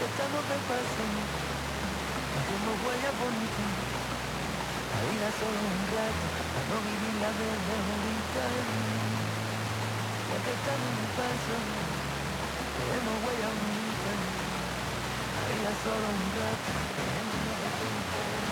estamos de paso, hacemos huellas bonitas, la vida solo un rato, para no vivirla desde ahorita. Ya que estamos de paso, hacemos huellas bonitas, la vida solo un rato, dejémonos de tonterías.